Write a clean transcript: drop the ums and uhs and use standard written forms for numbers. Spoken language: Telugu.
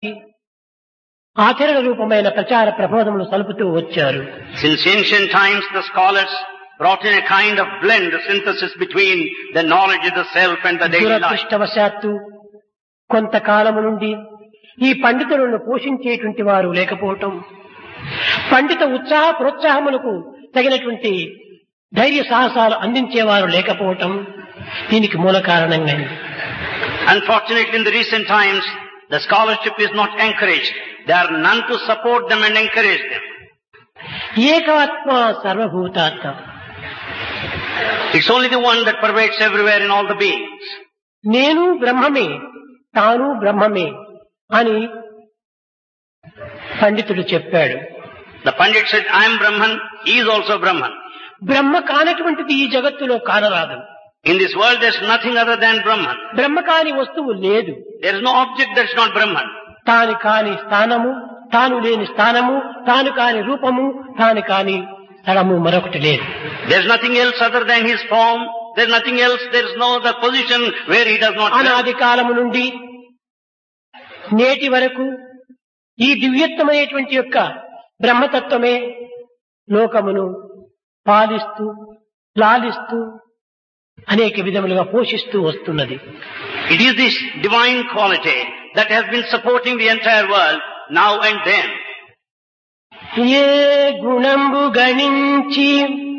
ఆచరణ రూపమైన ప్రచార ప్రబోధములు సలుపుతూ వచ్చారు. Since ancient times, the scholars brought in a kind of blend, a synthesis between the knowledge of the self and the daily life. దురదృష్టవశాత్తు కొంతకాలము నుండి ఈ పండితులను పోషించేటువంటి వారు లేకపోవటం, పండిత ఉత్సాహ ప్రోత్సాహములకు తగినటువంటి ధైర్య సాహసాలు అందించేవారు లేకపోవటం దీనికి మూల కారణంగా. Unfortunately, in the recent times, the scholarship is not encouraged. There are none to support them and encourage them. ఏకాత్మ సర్వభూతాత్మ. It's only the one that pervades everywhere in all the beings. నేను బ్రహ్మమే, తాను బ్రహ్మమే అని పండితుడు చెప్పాడు. The Pandit said, I am Brahman, he is also Brahman. బ్రహ్మ కానటువంటిది ఈ జగత్తులో కానరాదు. In this world there is nothing other than Brahman. బ్రహ్మ కాని వస్తువు లేదు. There is no object that is not Brahman. తాను కాని స్థానము, తాను లేని స్థానము, తాను కాని రూపము, తాను కాని స్థలము మరొకటి లేదు. There is nothing else other than his form. There is nothing else. There is no other position where he does not live. అనాది కాలము నుండి నేటి వరకు ఈ దివ్యత్వమైనటువంటి యొక్క బ్రహ్మతత్వమే లోకమును పాలిస్తూ లాలిస్తూ అనేక విధములుగా పోషిస్తూ వస్తున్నది. It is this divine quality that has been supporting the entire world now and then. A గుణంబు గణించి